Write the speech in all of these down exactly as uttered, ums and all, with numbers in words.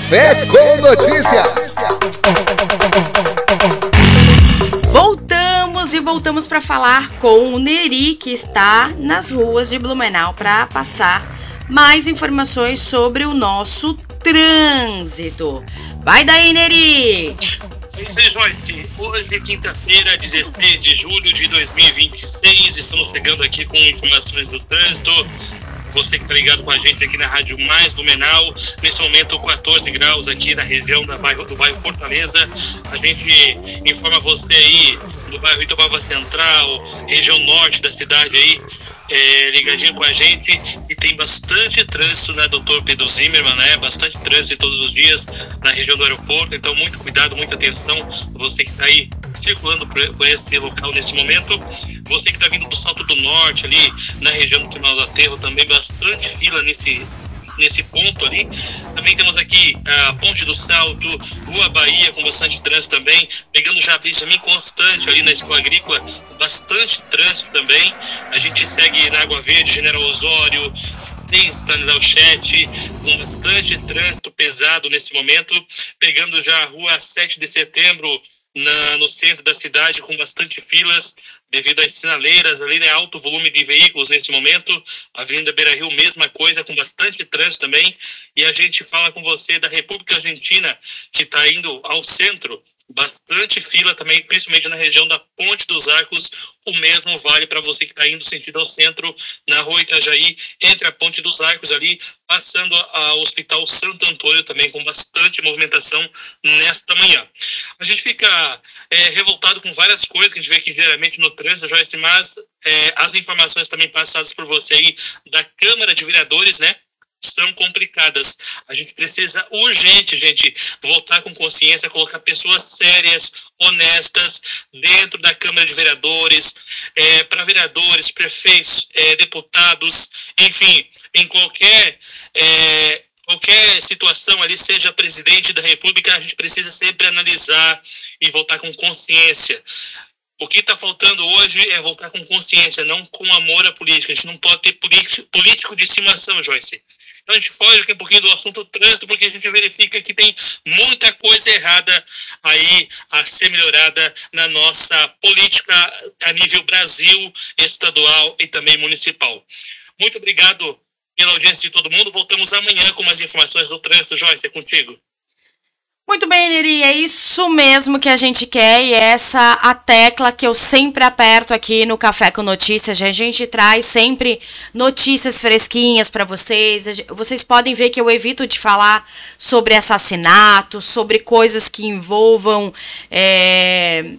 Café com Notícia. Voltamos e voltamos para falar com o Neri, que está nas ruas de Blumenau para passar mais informações sobre o nosso trânsito. Vai daí, Neri! Oi, Joyce. Hoje, quinta-feira, dezesseis de julho de dois mil e vinte e seis, estamos chegando aqui com informações do trânsito. Você que está ligado com a gente aqui na Rádio Mais Blumenau, nesse momento quatorze graus aqui na região da bairro, do bairro Fortaleza. A gente informa você aí do bairro Itobava Central, região norte da cidade aí, é, ligadinho com a gente, e tem bastante trânsito na doutor Pedro Zimmermann, né? Bastante trânsito todos os dias na região do aeroporto, então muito cuidado, muita atenção, você que está aí circulando por, por esse local nesse momento. Você que está vindo do Salto do Norte ali, na região do Terminal do Aterro, também bastante fila nesse, nesse ponto ali. Também temos aqui a Ponte do Salto, Rua Bahia, com bastante trânsito também, pegando já Benjamin Constante ali na Escola Agrícola, bastante trânsito também. A gente segue na Água Verde, General Osório, tem Stanislaw Chet, com bastante trânsito pesado nesse momento, pegando já a Rua sete de setembro, Na, no centro da cidade, com bastante filas devido às sinaleiras ali, né, alto volume de veículos nesse momento. A Avenida Beira Rio, mesma coisa, com bastante trânsito também. E a gente fala com você da República Argentina, que está indo ao centro, bastante fila também, principalmente na região da Ponte dos Arcos. O mesmo vale para você que está indo sentido ao centro, na Rua Itajaí, entre a Ponte dos Arcos ali, passando ao Hospital Santo Antônio, também com bastante movimentação nesta manhã. A gente fica é, revoltado com várias coisas que a gente vê aqui diariamente no trânsito, Joyce, mas é, as informações também passadas por você aí da Câmara de Vereadores, né, são complicadas. A gente precisa urgente, gente, voltar com consciência, colocar pessoas sérias, honestas dentro da Câmara de Vereadores, é, para vereadores, prefeitos, é, deputados, enfim, em qualquer é, qualquer situação ali, seja presidente da República, a gente precisa sempre analisar e voltar com consciência. O que está faltando hoje é voltar com consciência, não com amor à política. A gente não pode ter político de estimação, Joyce. Então a gente foge aqui um pouquinho do assunto trânsito, porque a gente verifica que tem muita coisa errada aí a ser melhorada na nossa política a nível Brasil, estadual e também municipal. Muito obrigado pela audiência de todo mundo. Voltamos amanhã com mais informações do trânsito. Joyce, é contigo. Muito bem, Neri, é isso mesmo que a gente quer, e é essa a tecla que eu sempre aperto aqui no Café com Notícias. A gente traz sempre notícias fresquinhas para vocês. Vocês podem ver que eu evito de falar sobre assassinatos, sobre coisas que envolvam é,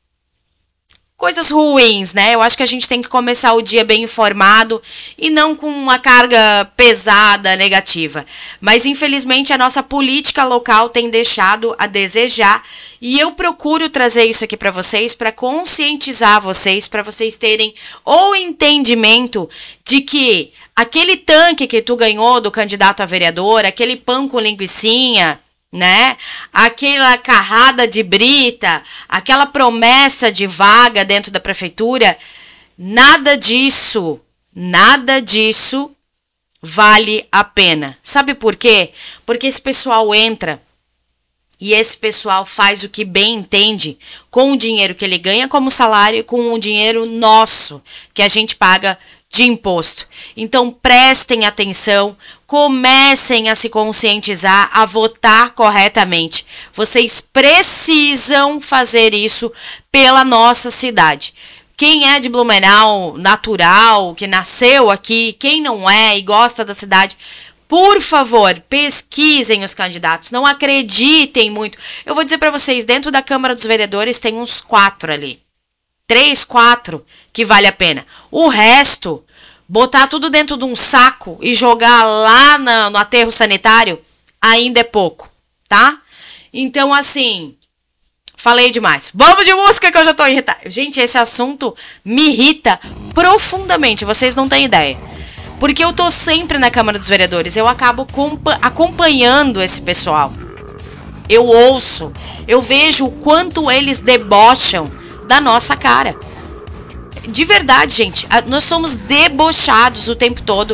coisas ruins, né? Eu acho que a gente tem que começar o dia bem informado e não com uma carga pesada, negativa. Mas, infelizmente, a nossa política local tem deixado a desejar, e eu procuro trazer isso aqui para vocês, para conscientizar vocês, para vocês terem o entendimento de que aquele tanque que tu ganhou do candidato a vereador, aquele pão com linguicinha, né? Aquela carrada de brita, aquela promessa de vaga dentro da prefeitura, nada disso, nada disso vale a pena. Sabe por quê? Porque esse pessoal entra e esse pessoal faz o que bem entende com o dinheiro que ele ganha como salário e com o dinheiro nosso que a gente paga de imposto. Então prestem atenção, comecem a se conscientizar, a votar corretamente. Vocês precisam fazer isso pela nossa cidade. Quem é de Blumenau, natural, que nasceu aqui, quem não é e gosta da cidade, por favor, pesquisem os candidatos, não acreditem muito. Eu vou dizer para vocês, dentro da Câmara dos Vereadores tem uns quatro ali. Três, quatro que vale a pena. O resto, botar tudo dentro de um saco e jogar lá na, no aterro sanitário, ainda é pouco, tá? Então, assim, falei demais. Vamos de música que eu já tô irritada. Gente, esse assunto me irrita profundamente, vocês não têm ideia. Porque eu tô sempre na Câmara dos Vereadores, eu acabo acompanhando esse pessoal. Eu ouço, eu vejo o quanto eles debocham da nossa cara. De verdade, gente, nós somos debochados o tempo todo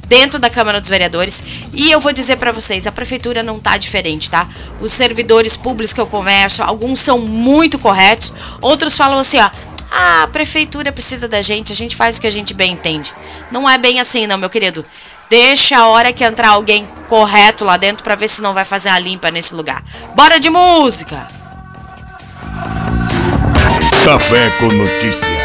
dentro da Câmara dos Vereadores. E eu vou dizer para vocês, a prefeitura não tá diferente, tá? Os servidores públicos que eu converso, alguns são muito corretos, outros falam assim, ó, ah, a prefeitura precisa da gente, a gente faz o que a gente bem entende. Não é bem assim não, meu querido. Deixa a hora que entrar alguém correto lá dentro para ver se não vai fazer a limpa nesse lugar. Bora de música! Café com Notícias.